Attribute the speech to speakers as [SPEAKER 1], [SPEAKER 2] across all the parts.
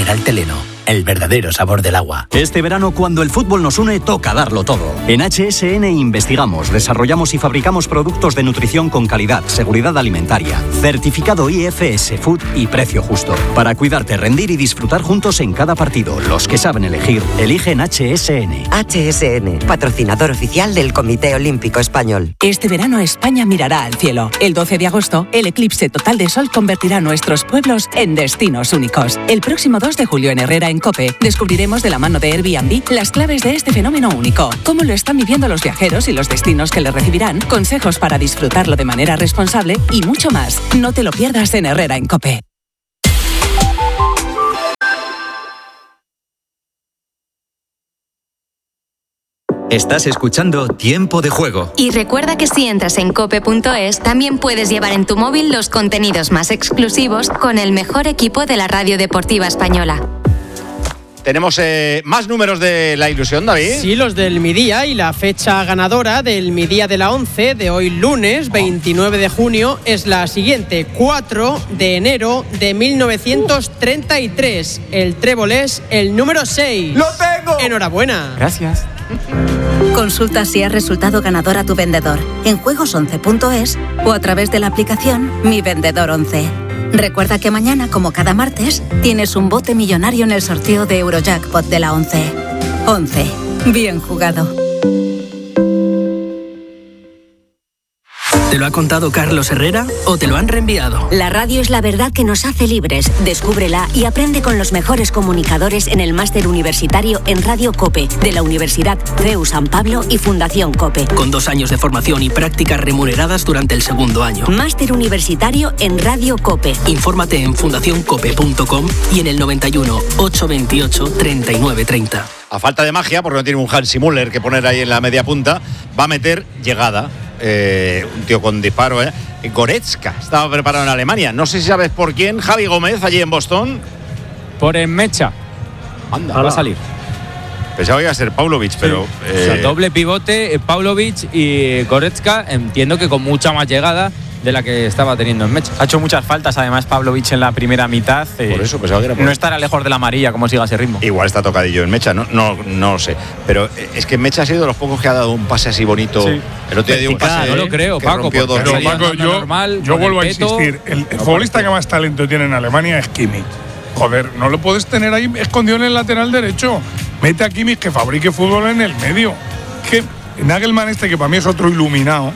[SPEAKER 1] Mineral Teleno, el verdadero sabor del agua.
[SPEAKER 2] Este verano, cuando el fútbol nos une, toca darlo todo. En HSN investigamos, desarrollamos y fabricamos productos de nutrición con calidad, seguridad alimentaria, certificado IFS Food y precio justo. Para cuidarte, rendir y disfrutar juntos en cada partido. Los que saben elegir, eligen HSN.
[SPEAKER 3] HSN, patrocinador oficial del Comité Olímpico Español.
[SPEAKER 4] Este verano España mirará al cielo. El 12 de agosto, el eclipse total de sol convertirá nuestros pueblos en destinos únicos. El próximo 2 de julio en Herrera, en COPE, descubriremos de la mano de Airbnb las claves de este fenómeno único, cómo lo están viviendo los viajeros y los destinos que le recibirán, consejos para disfrutarlo de manera responsable y mucho más. No te lo pierdas en Herrera, en COPE.
[SPEAKER 5] Estás escuchando Tiempo de Juego.
[SPEAKER 6] Y recuerda que si entras en cope.es, también puedes llevar en tu móvil los contenidos más exclusivos con el mejor equipo de la radio deportiva española.
[SPEAKER 7] Tenemos más números de la ilusión, David.
[SPEAKER 8] Sí, los del Midía, y la fecha ganadora del Midía de la 11 de hoy lunes 29 de junio es la siguiente: 4 de enero de 1933. El trébol es el número 6.
[SPEAKER 9] ¡Lo tengo!
[SPEAKER 8] Enhorabuena.
[SPEAKER 9] Gracias.
[SPEAKER 10] Consulta si has resultado ganador a tu vendedor en juegos11.es o a través de la aplicación Mi Vendedor 11. Recuerda que mañana, como cada martes, tienes un bote millonario en el sorteo de Eurojackpot de la 11. 11. Bien jugado.
[SPEAKER 11] ¿Te lo ha contado Carlos Herrera o te lo han reenviado?
[SPEAKER 12] La radio es la verdad que nos hace libres. Descúbrela y aprende con los mejores comunicadores en el máster universitario en Radio COPE de la Universidad CEU San Pablo y Fundación COPE.
[SPEAKER 11] Con 2 años de formación y prácticas remuneradas durante el segundo año.
[SPEAKER 12] Máster universitario en Radio COPE.
[SPEAKER 11] Infórmate en fundacioncope.com y en el 91 828 3930.
[SPEAKER 7] A falta de magia, porque no tiene un Hansi Müller que poner ahí en la media punta, va a meter llegada. Un tío con disparo, Goretzka estaba preparado en Alemania. No sé si sabes por quién. Javi Gómez, allí en Boston.
[SPEAKER 13] Por Mecha.
[SPEAKER 7] Anda,
[SPEAKER 13] va a salir.
[SPEAKER 7] Pensaba que iba a ser Pavlovic, pero...
[SPEAKER 13] O sea, doble pivote, Pavlovic y Goretzka, entiendo que con mucha más llegada de la que estaba teniendo en Mecha.
[SPEAKER 14] Ha hecho muchas faltas, además, Pavlovic en la primera mitad.
[SPEAKER 7] Por eso pensaba que era por...
[SPEAKER 14] No estará lejos de la amarilla, como siga ese ritmo.
[SPEAKER 7] Igual está tocadillo en Mecha, no lo sé. Pero es que Mecha ha sido de los pocos que ha dado un pase así bonito. Sí. El otro día dio un pase...
[SPEAKER 13] No lo creo, Paco.
[SPEAKER 15] Pero Paco, yo vuelvo a insistir. El futbolista que más talento tiene en Alemania es Kimmich. Joder, no lo puedes tener ahí escondido en el lateral derecho. Mete a Kimmich que fabrique fútbol en el medio. Que Nagelmann que para mí es otro iluminado.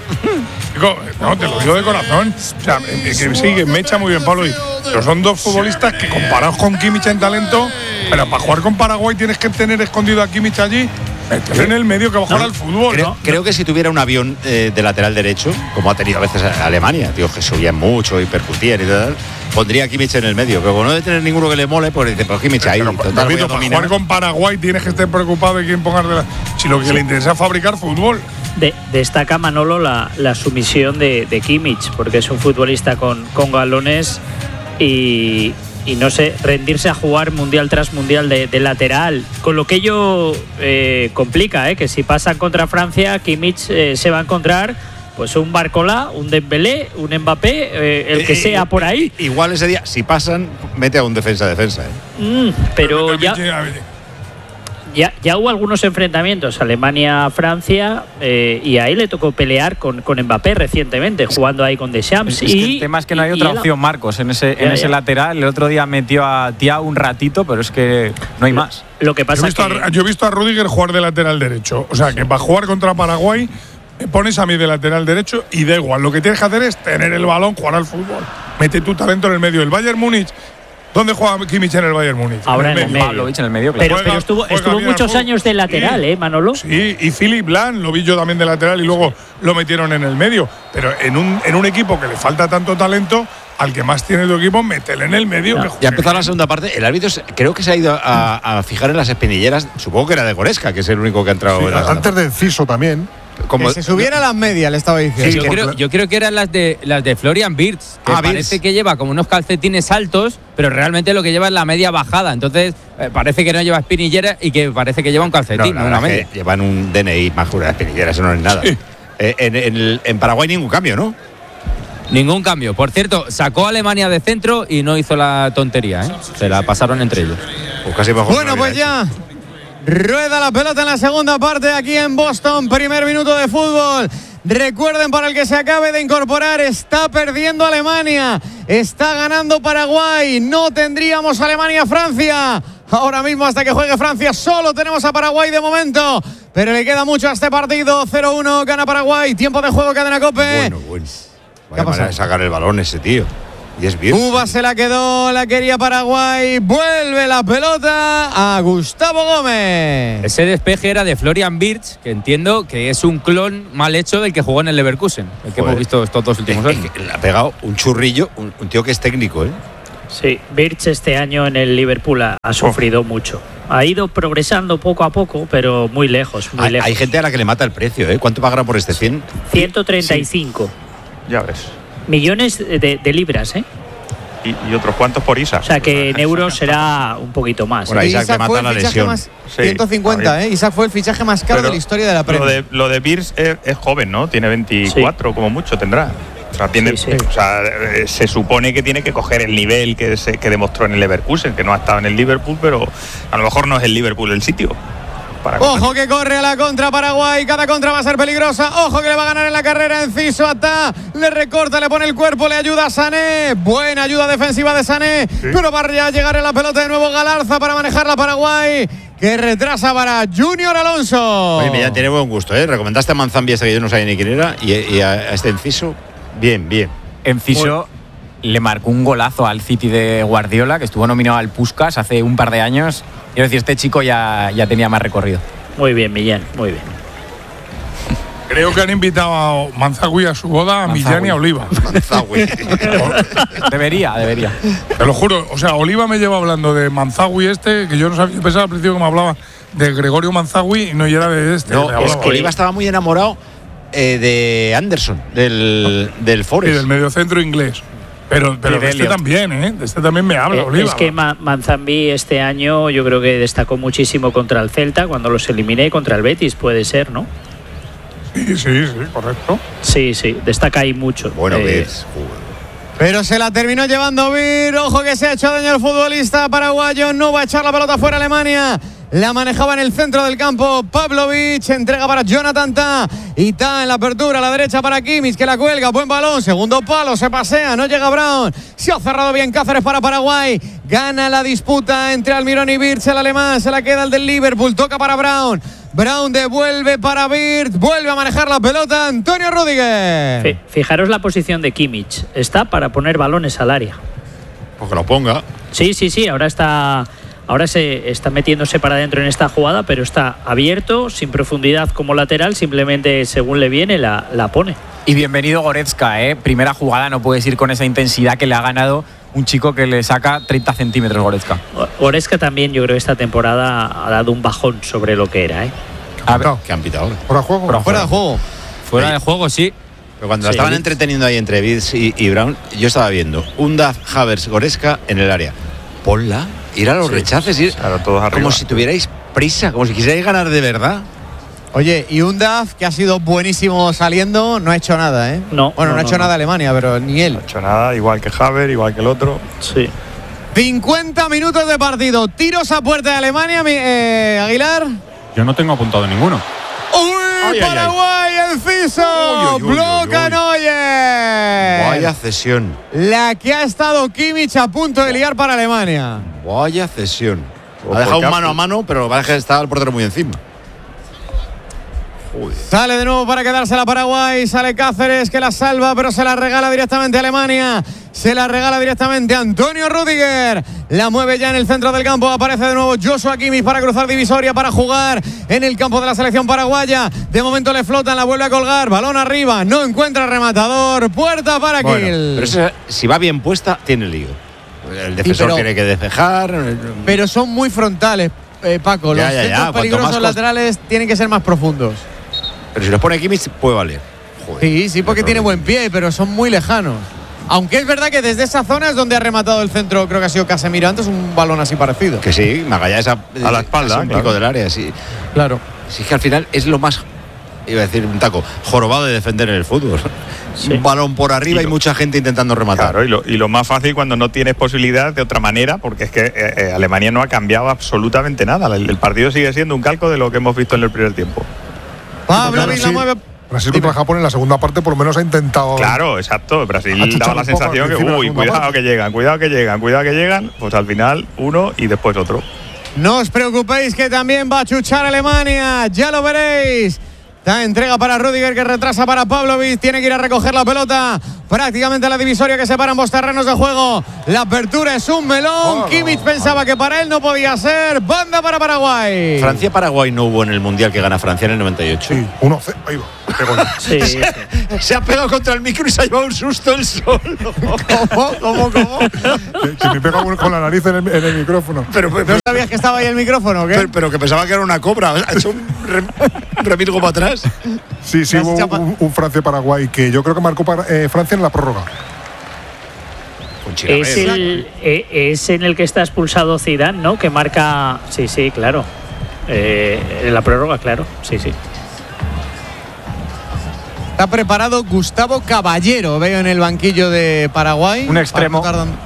[SPEAKER 15] No, te lo digo de corazón. O sea, que sí, que me echa muy bien Pablo. Pero son dos futbolistas que comparados con Kimmich en talento, pero para jugar con Paraguay tienes que tener escondido a Kimmich allí, meterle en el medio que va a jugar al fútbol.
[SPEAKER 7] Creo que si tuviera un avión de lateral derecho, como ha tenido a veces Alemania, tío, que subían mucho y percutían y tal, pondría a Kimmich en el medio. Pero como no debe tener ninguno que le mole, pues dice, pero Kimmich ahí.
[SPEAKER 15] Para jugar con Paraguay tienes que estar preocupado de quién pongas si lo que le interesa es fabricar fútbol.
[SPEAKER 16] Destaca Manolo la sumisión de Kimmich, porque es un futbolista con galones y no sé, rendirse a jugar mundial tras mundial de lateral, con lo que ello complica, que si pasan contra Francia, Kimmich se va a encontrar pues un Barcola, un Dembélé, un Mbappé, el que sea por ahí.
[SPEAKER 7] Igual ese día, si pasan, mete a un defensa.
[SPEAKER 16] Pero ya hubo algunos enfrentamientos, Alemania-Francia, y ahí le tocó pelear con Mbappé recientemente, jugando ahí con Deschamps.
[SPEAKER 14] Es que el tema es que no hay otra opción, Marcos, en ese lateral. El otro día metió a Thiago un ratito, pero es que no hay más.
[SPEAKER 16] Lo que pasa
[SPEAKER 15] yo he visto a Rüdiger jugar de lateral derecho. O sea, que para jugar contra Paraguay, pones a mí de lateral derecho y da igual. Lo que tienes que hacer es tener el balón, jugar al fútbol. Mete tu talento en el medio. El Bayern Múnich. ¿Dónde juega Kimmich en el Bayern Múnich?
[SPEAKER 16] Ahora en el medio.
[SPEAKER 14] Pavlovic en el medio.
[SPEAKER 16] Pero estuvo muchos años de lateral, Manolo.
[SPEAKER 15] Sí, y Philipp Lahm lo vi yo también de lateral y luego lo metieron en el medio. Pero en un equipo que le falta tanto talento, al que más tiene tu equipo, métele en el medio.
[SPEAKER 7] No. Ya ha empezado la segunda parte. El árbitro creo que se ha ido a fijar en las espinilleras. Supongo que era de Goretzka, que es el único que ha entrado.
[SPEAKER 17] Sí, antes de Enciso también.
[SPEAKER 18] Como, que se subiera a las medias, le estaba diciendo.
[SPEAKER 13] Sí, yo creo que eran las de Florian Wirtz, que parece que lleva como unos calcetines altos, pero realmente lo que lleva es la media bajada. Entonces parece que no lleva espinillera y que parece que lleva un calcetín.
[SPEAKER 7] No, una media. Llevan un DNI más jura de espinillera, eso no es nada. En Paraguay ningún cambio, ¿no?
[SPEAKER 13] Ningún cambio. Por cierto, sacó a Alemania de centro y no hizo la tontería, ¿eh? Se la pasaron entre ellos.
[SPEAKER 7] Pues casi mejor.
[SPEAKER 18] Bueno, pues ya rueda la pelota en la segunda parte aquí en Boston. Primer minuto de fútbol. Recuerden, para el que se acabe de incorporar, está perdiendo Alemania, está ganando Paraguay. No tendríamos Alemania-Francia. Ahora mismo, hasta que juegue Francia, solo tenemos a Paraguay de momento. Pero le queda mucho a este partido. 0-1, gana Paraguay. Tiempo de juego, cadena COPE.
[SPEAKER 7] Bueno. Vaya manera de sacar el balón ese tío. Y es bien.
[SPEAKER 18] Cuba se la quedó, la quería Paraguay. Vuelve la pelota a Gustavo Gómez.
[SPEAKER 13] Ese despeje era de Florian Wirtz, que entiendo que es un clon mal hecho del que jugó en el Leverkusen, el que hemos visto estos 2 últimos años.
[SPEAKER 7] Le ha pegado un churrillo, un tío que es técnico, ¿eh?
[SPEAKER 16] Sí, Wirtz este año en el Liverpool ha sufrido mucho. Ha ido progresando poco a poco, pero muy lejos.
[SPEAKER 7] Hay gente a la que le mata el precio, ¿eh? ¿Cuánto pagará por este 100?
[SPEAKER 16] 135.
[SPEAKER 9] Sí. Ya ves.
[SPEAKER 16] Millones de libras, ¿eh?
[SPEAKER 9] Y otros cuantos por Isaac.
[SPEAKER 16] O sea que en euros será un poquito más.
[SPEAKER 7] Bueno, Isaac le mata la lesión.
[SPEAKER 18] 150, ¿eh? Isaac fue el fichaje más caro de la historia de la Premier.
[SPEAKER 9] Lo de Wirtz es joven, ¿no? Tiene 24, como mucho tendrá. O sea, o sea, se supone que tiene que coger el nivel que demostró en el Leverkusen, que no ha estado en el Liverpool, pero a lo mejor no es el Liverpool el sitio.
[SPEAKER 18] Ojo que corre a la contra Paraguay, cada contra va a ser peligrosa. Ojo que le va a ganar en la carrera Enciso. Atá, le recorta, le pone el cuerpo, le ayuda a Sané. Buena ayuda defensiva de Sané, pero va a llegar en la pelota de nuevo Galarza para manejar la Paraguay, que retrasa para Junior Alonso.
[SPEAKER 7] Oye, ya tiene buen gusto, ¿eh? Recomendaste a Manzambi, ese que yo no sabía ni quién era, y a este Enciso, bien.
[SPEAKER 14] Enciso le marcó un golazo al City de Guardiola, que estuvo nominado al Puskás hace un par de años. Quiero decir, este chico ya tenía más recorrido.
[SPEAKER 16] Muy bien, Millán, muy bien.
[SPEAKER 15] Creo que han invitado a Manzagüí a su boda, a Millán y a Oliva.
[SPEAKER 7] Manzagüí.
[SPEAKER 14] Debería.
[SPEAKER 15] Te lo juro, o sea, Oliva me lleva hablando de Manzagüí que yo no sabía, yo pensaba al principio que me hablaba de Gregorio Manzagüí y no era de este.
[SPEAKER 7] No, es que Oliva estaba muy enamorado de Anderson, del Forest.
[SPEAKER 15] Y del mediocentro inglés. Pero de este también, ¿eh? De este también me habla, Oliva.
[SPEAKER 16] Es que Manzambi este año yo creo que destacó muchísimo contra el Celta, cuando los eliminé, contra el Betis, puede ser, ¿no?
[SPEAKER 15] Sí, correcto.
[SPEAKER 16] Sí, destaca ahí mucho.
[SPEAKER 7] Bueno, ves.
[SPEAKER 18] Pero se la terminó llevando Vir. Ojo que se ha hecho daño el futbolista paraguayo. No va a echar la pelota fuera Alemania. La manejaba en el centro del campo Pavlovic. Entrega para Jonathan Tah. Y Tah en la apertura a la derecha para Kimmich, que la cuelga. Buen balón. Segundo palo. Se pasea. No llega Brown. Se ha cerrado bien Cáceres para Paraguay. Gana la disputa entre Almirón y Wirtz. El alemán se la queda el del Liverpool. Toca para Brown. Brown devuelve para Wirtz. Vuelve a manejar la pelota Antonio Rüdiger.
[SPEAKER 16] Fijaros la posición de Kimmich. Está para poner balones al área.
[SPEAKER 7] Pues que lo ponga.
[SPEAKER 16] Sí. Ahora se está metiéndose para adentro en esta jugada, pero está abierto, sin profundidad como lateral, simplemente según le viene la pone.
[SPEAKER 14] Y bienvenido Goretzka, ¿eh? Primera jugada, no puedes ir con esa intensidad que le ha ganado un chico que le saca 30 centímetros Goretzka.
[SPEAKER 16] Goretzka también, yo creo que esta temporada ha dado un bajón sobre lo que era, ¿eh?
[SPEAKER 7] ¿Qué han pitado ahora?
[SPEAKER 18] Fuera de juego.
[SPEAKER 13] Fuera de juego, sí.
[SPEAKER 7] Pero cuando la estaban entreteniendo ahí entre Wirtz y Brown, yo estaba viendo Undav, Havertz, Goretzka en el área. Ponla, ir a los rechaces,
[SPEAKER 9] claro, todos arriba.
[SPEAKER 7] Como si tuvierais prisa, como si quisierais ganar de verdad.
[SPEAKER 18] Oye, y Undav, que ha sido buenísimo saliendo, no ha hecho nada, ¿eh?
[SPEAKER 16] No.
[SPEAKER 18] Bueno, no ha hecho nada Alemania, pero ni él.
[SPEAKER 9] No ha hecho nada, igual que Havertz, igual que el otro.
[SPEAKER 16] Sí.
[SPEAKER 18] 50 minutos de partido. Tiros a puerta de Alemania, Aguilar.
[SPEAKER 14] Yo no tengo apuntado ninguno.
[SPEAKER 18] ¡Uy! Paraguay, Enciso. Bloca Neuer.
[SPEAKER 7] Vaya cesión.
[SPEAKER 18] La que ha estado Kimmich a punto de liar para Alemania.
[SPEAKER 7] Vaya cesión. Ha dejado un mano a mano, pero va a dejar de estar el portero muy encima.
[SPEAKER 18] Sale de nuevo para quedársela Paraguay. Sale Cáceres, que la salva, pero se la regala directamente a Alemania. Se la regala directamente a Antonio Rüdiger. La mueve ya en el centro del campo. Aparece de nuevo Joshua Kimmich para cruzar divisoria, para jugar en el campo de la selección paraguaya. De momento le flotan, la vuelve a colgar. Balón arriba, no encuentra rematador. Puerta para Kiel.
[SPEAKER 7] Pero eso, si va bien puesta, tiene lío. El defensor tiene que despejar.
[SPEAKER 18] Pero son muy frontales, Paco. Los centros peligrosos laterales tienen que ser más profundos.
[SPEAKER 7] Pero si los pone Kimmich, puede valer.
[SPEAKER 18] Joder, sí, porque tiene buen pie, pero son muy lejanos. Aunque es verdad que desde esa zona es donde ha rematado el centro, creo que ha sido Casemiro antes, un balón así parecido.
[SPEAKER 7] Que sí, Magallanes a
[SPEAKER 9] la espalda,
[SPEAKER 7] un pico del área, sí.
[SPEAKER 18] Claro.
[SPEAKER 7] Sí, que al final es lo más iba a decir un taco, jorobado de defender en el fútbol. Sí. Un balón por arriba y mucha gente intentando rematar.
[SPEAKER 9] Claro, y lo más fácil cuando no tienes posibilidad de otra manera, porque es que Alemania no ha cambiado absolutamente nada. El partido sigue siendo un calco de lo que hemos visto en el primer tiempo.
[SPEAKER 17] Pablo, la mueve. Brasil contra Japón en la segunda parte por lo menos ha intentado.
[SPEAKER 9] Claro, exacto. Brasil daba la sensación que, cuidado que llegan. Pues al final uno y después otro.
[SPEAKER 18] No os preocupéis que también va a chuchar Alemania. Ya lo veréis. Da entrega para Rüdiger, que retrasa para Pavlovic. Tiene que ir a recoger la pelota. Prácticamente la divisoria que separa ambos terrenos de juego. La apertura es un melón. Kimmich pensaba que para él no podía ser. Banda para Paraguay.
[SPEAKER 7] Francia-Paraguay no hubo en el Mundial que gana Francia en el 98.
[SPEAKER 17] Sí, 1-0. Ahí va.
[SPEAKER 16] Sí.
[SPEAKER 7] Se ha pegado contra el micro y se ha llevado un susto el solo. ¿Cómo?
[SPEAKER 17] Que me pega con la nariz en el micrófono.
[SPEAKER 18] Pero ¿no sabías que estaba ahí el micrófono o qué?
[SPEAKER 7] Pero que pensaba que era una cobra. Ha hecho un remilgo para atrás.
[SPEAKER 17] Sí, hubo un Francia-Paraguay que yo creo que marcó Francia en la prórroga.
[SPEAKER 16] Es en el que está expulsado Zidane, ¿no? Que marca. Sí, claro. En la prórroga, claro. Sí.
[SPEAKER 18] Está preparado Gustavo Caballero, veo en el banquillo de Paraguay.
[SPEAKER 14] Un extremo.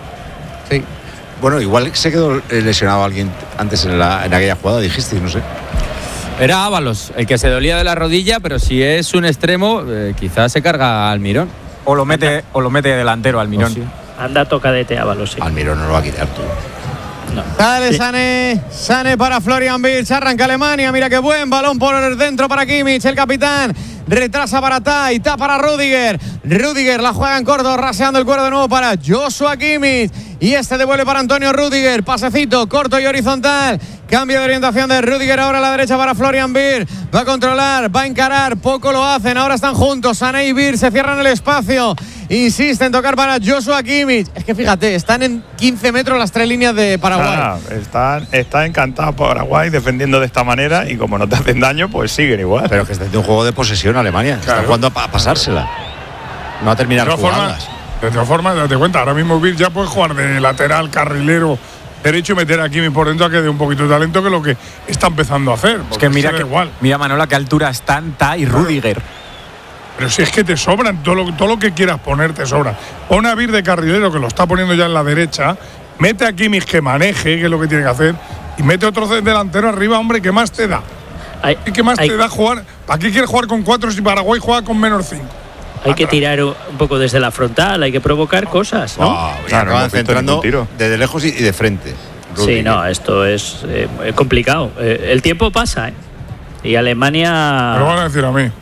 [SPEAKER 18] Sí.
[SPEAKER 7] Bueno, igual se quedó lesionado alguien antes en aquella jugada, dijiste, no sé.
[SPEAKER 13] Era Ábalos, el que se dolía de la rodilla, pero si es un extremo, quizás se carga a Almirón.
[SPEAKER 14] O lo mete delantero Almirón.
[SPEAKER 13] Sí.
[SPEAKER 16] Anda tocadete Ábalos, sí.
[SPEAKER 7] Almirón no lo va a quitar tú.
[SPEAKER 16] No.
[SPEAKER 18] Dale, sí. Sané para Florian Wirtz. Arranca Alemania. Mira qué buen balón por dentro para Kimmich, el capitán. Retrasa para Tai para Rüdiger. Rüdiger la juega en corto, raseando el cuero de nuevo para Joshua Kimmich. Y este devuelve para Antonio Rüdiger. Pasecito corto y horizontal. Cambio de orientación de Rüdiger ahora a la derecha para Florian Wirtz. Va a controlar, va a encarar. Poco lo hacen. Ahora están juntos. Sané y Wirtz se cierran el espacio. Insiste en tocar para Joshua Kimmich. Es que fíjate, están en 15 metros las tres líneas de Paraguay.
[SPEAKER 9] Está encantado Paraguay defendiendo de esta manera y como no te hacen daño, pues siguen igual.
[SPEAKER 7] Pero que está haciendo un juego de posesión Alemania. Claro. Está jugando a pasársela. No a terminar jugadas.
[SPEAKER 17] De todas formas, date cuenta, ahora mismo Wirtz ya puede jugar de lateral, carrilero derecho y meter a Kimmich por dentro a que dé un poquito de talento, que es lo que está empezando a hacer.
[SPEAKER 14] Es que mira Manola, qué altura están Tai y Rüdiger.
[SPEAKER 17] Pero si es que te sobran, todo lo que quieras poner te sobra. Pon a Wirtz de carrilero, que lo está poniendo ya en la derecha. Mete a Kimmich que maneje, que es lo que tiene que hacer. Y mete otro delantero arriba, hombre, ¿qué más te da? ¿Qué más te da jugar? ¿Para qué quieres jugar con 4 si Paraguay juega con menos 5?
[SPEAKER 16] Hay que tirar un poco desde la frontal, hay que provocar cosas, ¿no?
[SPEAKER 7] Claro, van centrando desde lejos y de frente.
[SPEAKER 16] Rüdiger. Sí, no, esto es complicado. El tiempo pasa, ¿eh? Y Alemania…
[SPEAKER 17] Me lo van a decir a mí.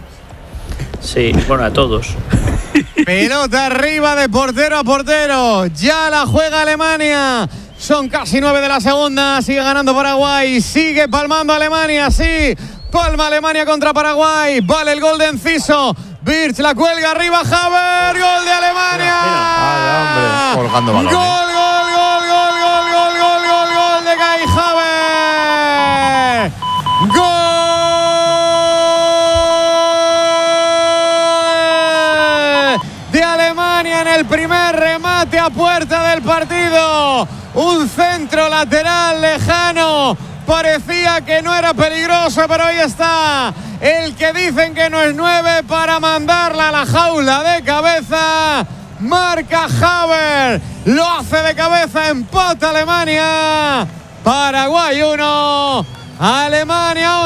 [SPEAKER 16] Sí, bueno, a todos.
[SPEAKER 18] Pelota arriba de portero a portero. Ya la juega Alemania. Son casi 9 de la segunda. Sigue ganando Paraguay. Sigue palmando Alemania. Sí, palma Alemania contra Paraguay. Vale el gol de Enciso. Wirtz la cuelga arriba. Havertz. Gol de Alemania.
[SPEAKER 7] Mira. Colgando balón.
[SPEAKER 18] Gol de Kai Havertz. Gol de Alemania en el primer remate a puerta del partido. Un centro lateral lejano. Parecía que no era peligroso, pero ahí está el que dicen que no es 9 para mandarla a la jaula de cabeza. Marca Havertz, lo hace de cabeza, empata Alemania. Paraguay 1, Alemania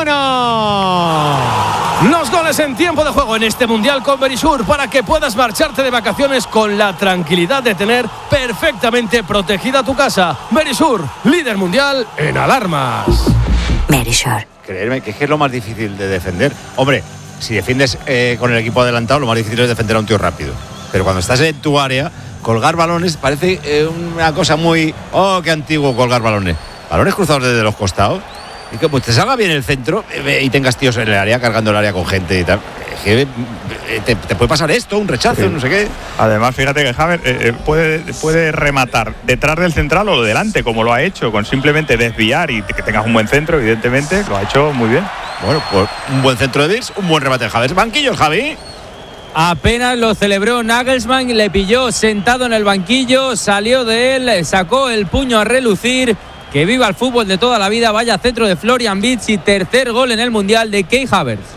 [SPEAKER 18] 1.
[SPEAKER 11] Los goles en tiempo de juego en este Mundial con Verisur para que puedas marcharte de vacaciones con la tranquilidad de tener perfectamente protegida tu casa. Verisur, líder mundial en alarmas.
[SPEAKER 12] Verisur.
[SPEAKER 7] Creerme que es lo más difícil de defender. Hombre, si defiendes con el equipo adelantado, lo más difícil es defender a un tío rápido. Pero cuando estás en tu área, colgar balones parece una cosa muy… ¡Oh, qué antiguo colgar balones! Balones cruzados desde los costados. Y que pues te salga bien el centro y tengas tíos en el área, cargando el área con gente y tal. Que te puede pasar esto, un rechazo, no sé qué.
[SPEAKER 9] Además, fíjate que Havertz puede rematar detrás del central o delante, como lo ha hecho, con simplemente desviar y que tengas un buen centro, evidentemente, lo ha hecho muy bien.
[SPEAKER 7] Bueno, pues un buen centro de Wirtz, un buen remate de Havertz. Banquillo, Javi.
[SPEAKER 13] Apenas lo celebró Nagelsmann, le pilló sentado en el banquillo, salió de él, sacó el puño a relucir. Que viva el fútbol de toda la vida. Vaya centro de Florian Wirtz y tercer gol en el Mundial de Kai Havertz.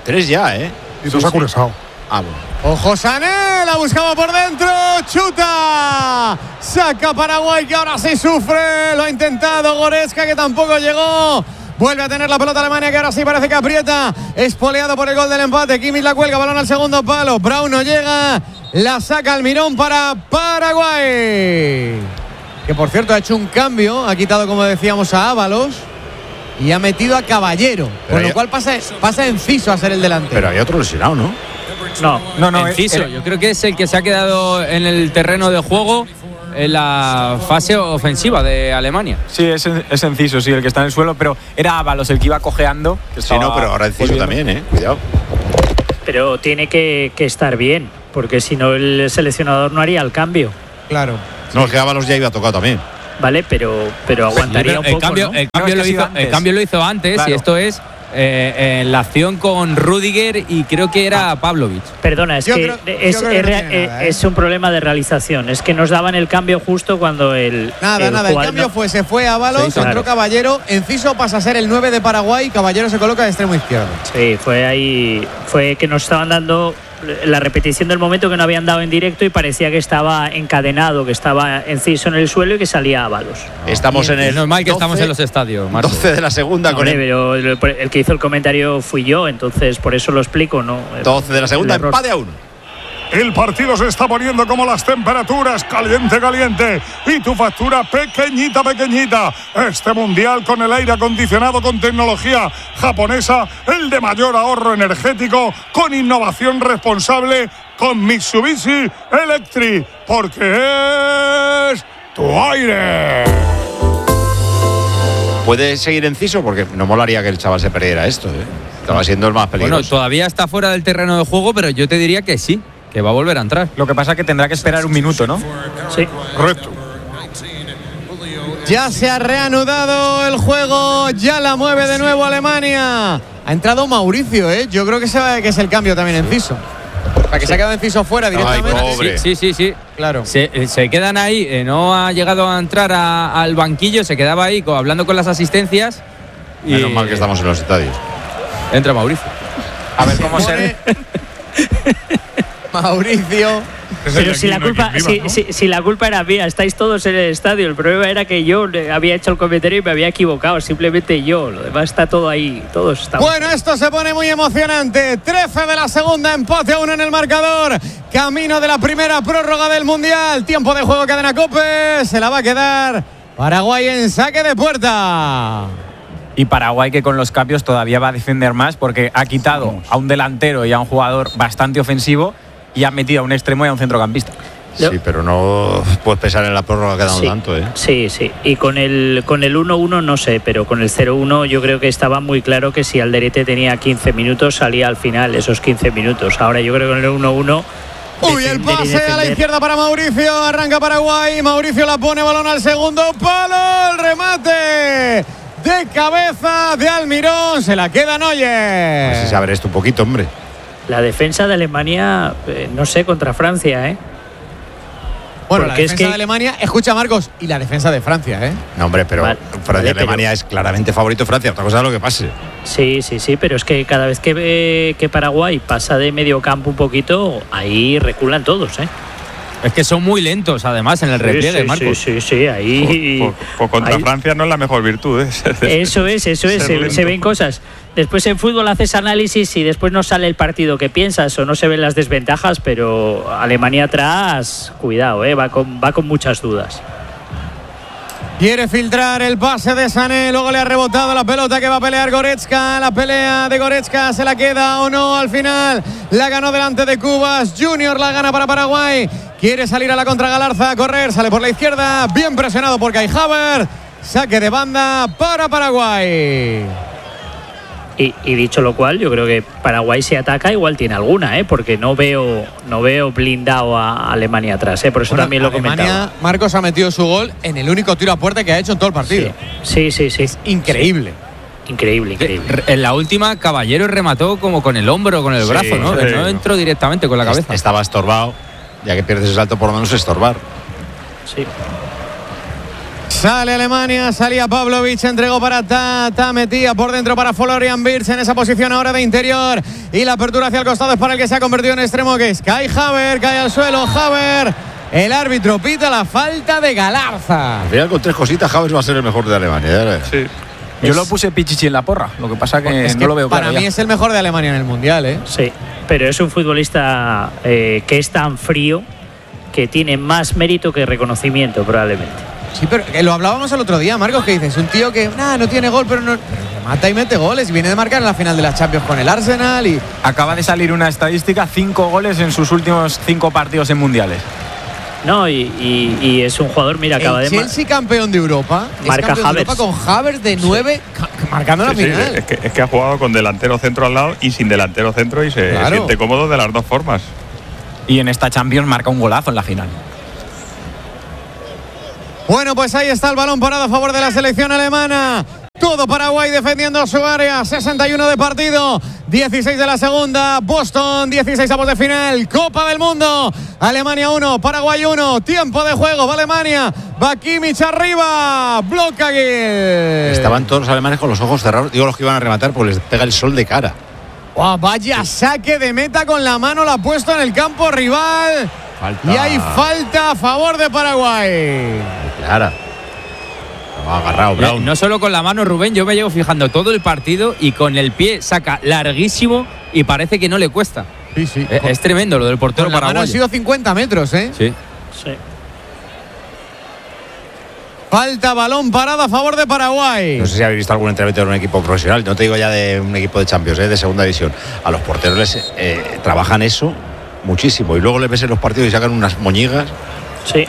[SPEAKER 7] 3 ya, ¿eh?
[SPEAKER 17] Y tú se ha curiosado.
[SPEAKER 7] Ah, bueno.
[SPEAKER 18] Ojo Sané, la buscaba por dentro, chuta, saca Paraguay que ahora sí sufre, lo ha intentado Goretzka que tampoco llegó, vuelve a tener la pelota Alemania que ahora sí parece que aprieta, espoleado por el gol del empate, Kimmich la cuelga, balón al segundo palo, Brown no llega, la saca Almirón para Paraguay, que por cierto ha hecho un cambio, ha quitado como decíamos a Ábalos y ha metido a Caballero, con lo cual pasa Enciso a ser el delantero.
[SPEAKER 7] Pero hay otro lesionado, ¿no?
[SPEAKER 13] No, Enciso, yo creo que es el que se ha quedado en el terreno de juego en la fase ofensiva de Alemania.
[SPEAKER 14] Sí, es Enciso, sí, el que está en el suelo, pero era Ábalos el que iba cojeando.
[SPEAKER 7] Sí, no, pero ahora Enciso también, cuidado.
[SPEAKER 16] Pero tiene que estar bien, porque si no el seleccionador no haría el cambio.
[SPEAKER 18] Claro.
[SPEAKER 7] No, es que Ábalos ya iba tocado también.
[SPEAKER 16] Vale, pero aguantaría un poco, ¿no?
[SPEAKER 13] El cambio lo hizo antes, claro. Y esto es en la acción con Rüdiger y creo que era Pavlovic.
[SPEAKER 16] Perdona, es un problema de realización. Es que nos daban el cambio justo cuando el
[SPEAKER 18] cambio se fue a Ábalos, entró Caballero, Enciso pasa a ser el 9 de Paraguay, Caballero se coloca de extremo izquierdo.
[SPEAKER 16] Sí, fue que nos estaban dando la repetición del momento que no habían dado en directo y parecía que estaba encadenado, que estaba Enciso en el suelo y que salía Ábalos.
[SPEAKER 7] Estamos en el
[SPEAKER 13] normal que estamos en los estadios, Marco.
[SPEAKER 7] 12 de la segunda con
[SPEAKER 16] pero el que hizo el comentario fui yo, entonces por eso lo explico, ¿no?
[SPEAKER 7] 12 de la segunda, empate a 1.
[SPEAKER 17] El partido se está poniendo como las temperaturas, caliente, caliente. Y tu factura pequeñita, pequeñita. Este mundial con el aire acondicionado con tecnología japonesa, el de mayor ahorro energético, con innovación responsable, con Mitsubishi Electric. Porque es tu aire.
[SPEAKER 7] ¿Puede seguir Enciso? Porque no molaría que el chaval se perdiera esto, Estaba siendo el más peligroso.
[SPEAKER 13] Bueno, todavía está fuera del terreno de juego, pero yo te diría que sí, que va a volver a entrar.
[SPEAKER 14] Lo que pasa es que tendrá que esperar un minuto, ¿no?
[SPEAKER 16] Sí.
[SPEAKER 17] Correcto.
[SPEAKER 18] Ya se ha reanudado el juego, ya la mueve de nuevo Alemania. Ha entrado Mauricio, Yo creo que es el cambio también Enciso. Para que se ha quedado Enciso fuera directamente.
[SPEAKER 7] Ay, pobre.
[SPEAKER 13] Sí.
[SPEAKER 18] Claro.
[SPEAKER 13] Se quedan ahí, no ha llegado a entrar al banquillo, se quedaba ahí hablando con las asistencias.
[SPEAKER 7] Menos mal que estamos en los estadios.
[SPEAKER 13] Entra Mauricio.
[SPEAKER 14] A ver cómo se...
[SPEAKER 18] Mauricio.
[SPEAKER 16] Pero si la culpa era mía, estáis todos en el estadio. El problema era que yo había hecho el comentario y me había equivocado. Simplemente yo. Lo demás está todo ahí. Todos estamos.
[SPEAKER 18] Bueno, esto se pone muy emocionante. 13 de la segunda, empate a 1 en el marcador. Camino de la primera prórroga del Mundial. Tiempo de juego, cadena COPE. Se la va a quedar Paraguay en saque de puerta.
[SPEAKER 14] Y Paraguay que con los cambios todavía va a defender más porque ha quitado a un delantero y a un jugador bastante ofensivo y ha metido a un extremo y a un centrocampista.
[SPEAKER 7] Sí, pero no puedes pensar en la prórroga que ha dado tanto,
[SPEAKER 16] Sí. Y con el 1-1 no sé, pero con el 0-1 yo creo que estaba muy claro que si Alderete tenía 15 minutos salía al final esos 15 minutos. Ahora yo creo que con el 1-1...
[SPEAKER 18] Uy, el pase a la izquierda para Mauricio, arranca Paraguay, Mauricio la pone, balón al segundo palo, el remate de cabeza de Almirón, se la queda Neuer.
[SPEAKER 7] Pues si saber esto un poquito, hombre.
[SPEAKER 16] La defensa de Alemania, no sé, contra Francia,
[SPEAKER 18] Bueno, porque la defensa de Alemania, escucha Marcos, y la defensa de Francia,
[SPEAKER 7] No, hombre, pero Francia-Alemania es claramente favorito Francia, otra cosa es lo que pase.
[SPEAKER 16] Sí, pero es que cada vez que Paraguay pasa de medio campo un poquito, ahí reculan todos,
[SPEAKER 13] Es que son muy lentos, además, en el repliegue, Marcos.
[SPEAKER 16] Sí, ahí...
[SPEAKER 9] Contra Francia no es la mejor virtud,
[SPEAKER 16] Eso es, se ven cosas. Después en fútbol haces análisis y después no sale el partido que piensas o no se ven las desventajas, pero Alemania atrás, cuidado, va con muchas dudas.
[SPEAKER 18] Quiere filtrar el pase de Sané, luego le ha rebotado la pelota que va a pelear Goretzka. La pelea de Goretzka se la queda o no al final. La ganó delante de Cubas. Junior la gana para Paraguay. Quiere salir a la contra Galarza a correr, sale por la izquierda. Bien presionado por Kai Havertz. Saque de banda para Paraguay.
[SPEAKER 16] Y dicho lo cual, yo creo que Paraguay si ataca igual tiene alguna, porque no veo blindado a Alemania atrás, por eso también lo comentaba.
[SPEAKER 18] Alemania, Marcos ha metido su gol en el único tiro a puerta que ha hecho en todo el partido.
[SPEAKER 16] Sí.
[SPEAKER 18] Es increíble.
[SPEAKER 16] Increíble.
[SPEAKER 13] En la última, Caballero remató como con el hombro, con el brazo, ¿no? No entró directamente con la cabeza.
[SPEAKER 7] Estaba estorbado, ya que pierdes el salto por lo menos estorbar.
[SPEAKER 16] Sí.
[SPEAKER 18] Sale Alemania, salía Pavlovic, entregó para Tata, metía por dentro para Florian Wirtz en esa posición ahora de interior. Y la apertura hacia el costado es para el que se ha convertido en extremo, que es Kai Havertz, cae al suelo Havertz. El árbitro pita la falta de Galarza.
[SPEAKER 7] Al final, con 3 cositas, Havertz va a ser el mejor de Alemania.
[SPEAKER 14] Sí. Yo lo puse Pichichi en la porra, lo que pasa que no lo veo claro.
[SPEAKER 18] Para mí es el mejor de Alemania en el Mundial, ¿eh?
[SPEAKER 16] Sí, pero es un futbolista que es tan frío que tiene más mérito que reconocimiento, probablemente.
[SPEAKER 18] Sí, pero lo hablábamos el otro día, Marcos, que dices, un tío que no tiene gol, pero mata y mete goles. Y viene de marcar en la final de la Champions con el Arsenal. Y
[SPEAKER 14] acaba de salir una estadística, 5 goles en sus últimos 5 partidos en mundiales.
[SPEAKER 16] No, y es un jugador, mira, acaba de
[SPEAKER 18] Chelsea campeón de Europa.
[SPEAKER 16] Marca
[SPEAKER 18] Havertz. De Europa con Havertz de 9, marcando la final.
[SPEAKER 9] Es que ha jugado con delantero centro al lado y sin delantero centro y se siente cómodo de las dos formas.
[SPEAKER 14] Y en esta Champions marca un golazo en la final.
[SPEAKER 18] Bueno, pues ahí está el balón parado a favor de la selección alemana. Todo Paraguay defendiendo su área. 61 de partido, 16 de la segunda. Boston, 16 avos de final. Copa del Mundo. Alemania 1, Paraguay 1. Tiempo de juego. Va Alemania. Va Kimmich arriba. Bloca Gil.
[SPEAKER 7] Estaban todos los alemanes con los ojos cerrados. Digo, los que iban a rematar, pues les pega el sol de cara.
[SPEAKER 18] Oh, vaya saque de meta con la mano. La ha puesto en el campo rival.
[SPEAKER 7] Falta.
[SPEAKER 18] Y hay falta a favor de Paraguay.
[SPEAKER 7] Clara. Agarrado, Brown.
[SPEAKER 13] No solo con la mano, Rubén, yo me llevo fijando todo el partido y con el pie saca larguísimo y parece que no le cuesta.
[SPEAKER 18] Sí.
[SPEAKER 13] Es tremendo lo del portero paraguayo.
[SPEAKER 18] La mano ha sido 50 metros, ¿eh?
[SPEAKER 13] Sí.
[SPEAKER 18] Falta, balón parado a favor de Paraguay.
[SPEAKER 7] No sé si habéis visto algún entrenamiento de un equipo profesional. No te digo ya de un equipo de Champions, de segunda división. A los porteros les trabajan eso muchísimo. Y luego les ves en los partidos y sacan unas moñigas.
[SPEAKER 16] Sí.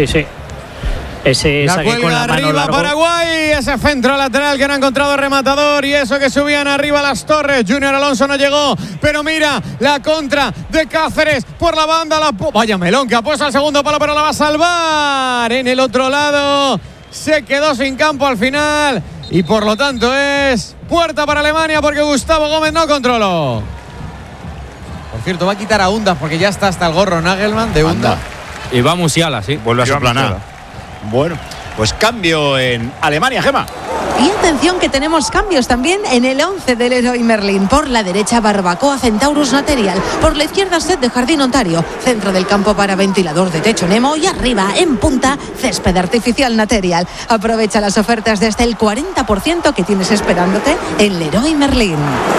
[SPEAKER 16] Ese saque con la mano
[SPEAKER 18] arriba
[SPEAKER 16] largo.
[SPEAKER 18] Paraguay, ese centro lateral que no ha encontrado rematador y eso que subían arriba las torres. Junior Alonso no llegó, pero mira la contra de Cáceres por la banda. Vaya melón que ha puesto al segundo palo, pero la va a salvar. En el otro lado se quedó sin campo al final y por lo tanto es puerta para Alemania porque Gustavo Gómez no controló. Por cierto, va a quitar a Undas porque ya está hasta el gorro Nagelman de Undas.
[SPEAKER 13] Y va Musiala, sí.
[SPEAKER 7] Vuelve a su planada. Bueno, pues cambio en Alemania, Gema.
[SPEAKER 19] Y atención que tenemos cambios también en el 11 del Leroy Merlin. Por la derecha, Barbacoa Centaurus Material. Por la izquierda, Set de Jardín Ontario. Centro del campo para ventilador de techo Nemo. Y arriba, en punta, césped artificial Material. Aprovecha las ofertas de hasta el 40% que tienes esperándote en Leroy Merlin.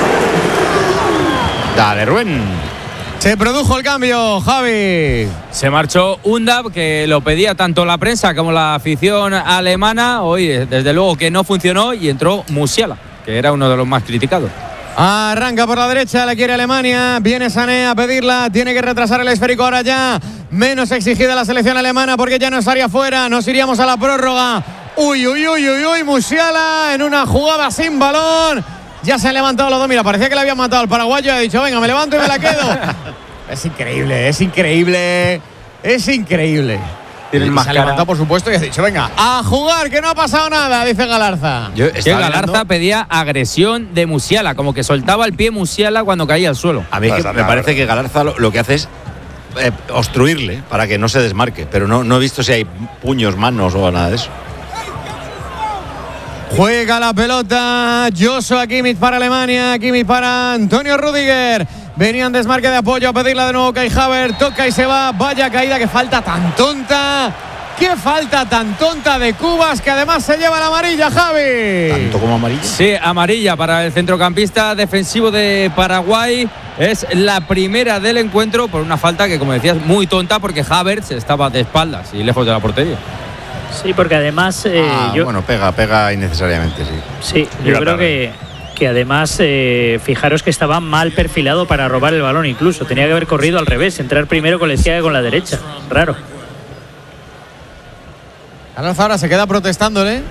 [SPEAKER 7] Dale, Rubén.
[SPEAKER 18] Se produjo el cambio, Javi.
[SPEAKER 13] Se marchó Undab, que lo pedía tanto la prensa como la afición alemana. Hoy, desde luego, que no funcionó y entró Musiala, que era uno de los más criticados.
[SPEAKER 18] Arranca por la derecha, la quiere Alemania. Viene Sané a pedirla. Tiene que retrasar el esférico ahora ya. Menos exigida la selección alemana porque ya no estaría fuera. Nos iríamos a la prórroga. Uy, Musiala en una jugada sin balón. Ya se han levantado los dos. Mira, parecía que le habían matado al paraguayo y ha dicho, venga, me levanto y me la quedo. Es increíble.
[SPEAKER 14] Tienen más
[SPEAKER 18] se ha levantado, por supuesto, y ha dicho, venga, a jugar, que no ha pasado nada, dice Galarza.
[SPEAKER 13] Galarza pedía agresión de Musiala, como que soltaba el pie Musiala cuando caía al suelo.
[SPEAKER 7] A mí me parece que Galarza lo que hace es obstruirle para que no se desmarque, pero no he visto si hay puños, manos o nada de eso.
[SPEAKER 18] Juega la pelota Joshua Kimmich para Alemania, Kimmich para Antonio Rüdiger. Venían desmarque de apoyo a pedirla de nuevo Kai Havertz, toca y se va. Vaya caída, que falta tan tonta. Qué falta tan tonta de Cubas, que además se lleva la amarilla, Javi.
[SPEAKER 7] ¿Tanto como amarilla?
[SPEAKER 13] Sí, amarilla para el centrocampista defensivo de Paraguay. Es la primera del encuentro por una falta que, como decías, muy tonta porque Havertz estaba de espaldas y lejos de la portería.
[SPEAKER 16] Sí, porque además
[SPEAKER 7] bueno, pega innecesariamente, sí.
[SPEAKER 16] Sí, yo creo que además fijaros que estaba mal perfilado para robar el balón, incluso tenía que haber corrido al revés, entrar primero con la izquierda que con la derecha. Raro.
[SPEAKER 18] Galarza ahora se queda protestándole.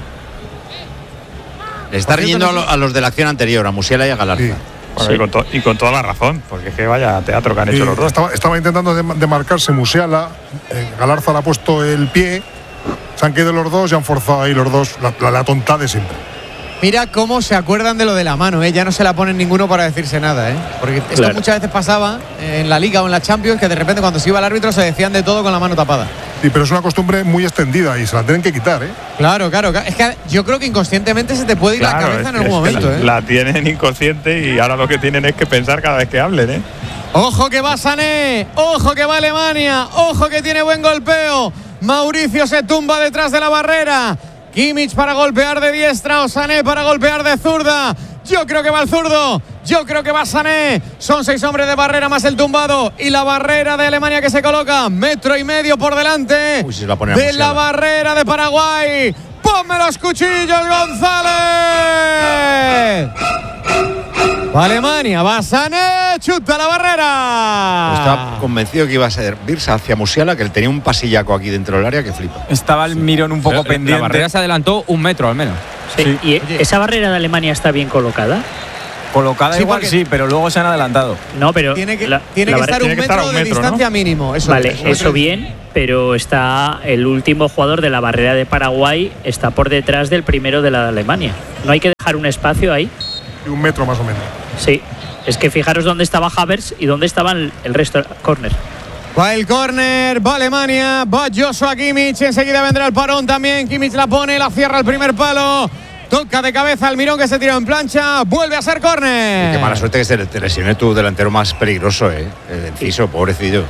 [SPEAKER 7] Le está riñendo a los de la acción anterior, a Musiala y a Galarza. Sí.
[SPEAKER 9] Bueno, y con toda la razón, porque es que vaya teatro que han hecho los dos.
[SPEAKER 17] Estaba intentando demarcarse Musiala, Galarza le ha puesto el pie. Se han quedado los dos y han forzado ahí los dos la tonta de siempre.
[SPEAKER 18] Mira cómo se acuerdan de lo de la mano, ya no se la ponen ninguno para decirse nada, porque esto muchas veces pasaba en la Liga o en la Champions, que de repente cuando se iba el árbitro se decían de todo con la mano tapada.
[SPEAKER 17] Sí, pero es una costumbre muy extendida y se la tienen que quitar, ¿eh?
[SPEAKER 18] Claro. Es que yo creo que inconscientemente se te puede ir la cabeza en algún momento, ¿eh?
[SPEAKER 9] La tienen inconsciente y ahora lo que tienen es que pensar cada vez que hablen, ¿eh?
[SPEAKER 18] Ojo que va Sané, ojo que va Alemania, ojo que tiene buen golpeo. Mauricio se tumba detrás de la barrera. Kimmich para golpear de diestra o Sané para golpear de zurda. Yo creo que va el zurdo, yo creo que va Sané. Son 6 hombres de barrera más el tumbado y la barrera de Alemania que se coloca 1,5 metros por delante de la barrera de Paraguay. ¡Ponme los cuchillos, González! Va Alemania, va Sané, chuta la barrera.
[SPEAKER 7] Estaba convencido que iba a servirse hacia Musiala, que él tenía un pasillaco aquí dentro del área que flipa.
[SPEAKER 14] Estaba el mirón un poco pendiente.
[SPEAKER 13] La barrera se adelantó 1 metro al menos.
[SPEAKER 16] Sí. ¿Y esa barrera de Alemania está bien colocada?
[SPEAKER 14] Colocada sí, igual sí, pero luego se han adelantado.
[SPEAKER 16] No, pero
[SPEAKER 18] tiene que estar un metro de distancia, ¿no? Mínimo. Eso
[SPEAKER 16] vale, eso bien, pero está el último jugador de la barrera de Paraguay está por detrás del primero de la de Alemania. ¿No hay que dejar un espacio ahí?
[SPEAKER 17] 1 metro más o menos.
[SPEAKER 16] Sí, es que fijaros dónde estaba Havertz y dónde estaban el resto. Córner.
[SPEAKER 18] Va el córner, va Alemania, va Joshua Kimmich, enseguida vendrá el parón también. Kimmich la pone, la cierra el primer palo. Toca de cabeza al Mirón que se tira en plancha. Vuelve a ser córner.
[SPEAKER 7] Qué mala suerte que se te lesione tu delantero más peligroso, el Enciso, pobrecillo.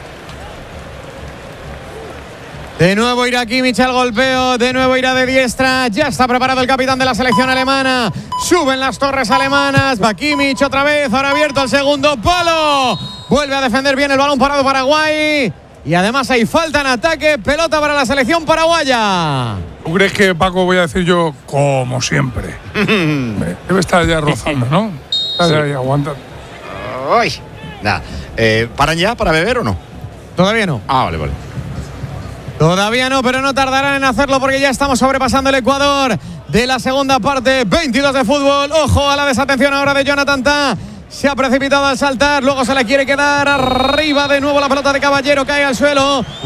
[SPEAKER 18] De nuevo irá Kimmich al golpeo, de nuevo irá de diestra. Ya está preparado el capitán de la selección alemana. Suben las torres alemanas. Va Kimmich otra vez, ahora abierto al segundo palo. Vuelve a defender bien el balón parado Paraguay. Y además hay falta en ataque, pelota para la selección paraguaya.
[SPEAKER 17] ¿Tú crees que, Paco, voy a decir yo como siempre? Debe estar ya rozando, ¿no? Está ya ahí aguantando.
[SPEAKER 7] Ay, nada. ¿Paran ya para beber o no?
[SPEAKER 18] Todavía no.
[SPEAKER 7] Ah, vale.
[SPEAKER 18] Todavía no, pero no tardarán en hacerlo porque ya estamos sobrepasando el Ecuador de la segunda parte. 22 de fútbol. Ojo a la desatención ahora de Jonathan Tah. Se ha precipitado al saltar, luego se la quiere quedar arriba de nuevo la pelota de Caballero, cae al suelo.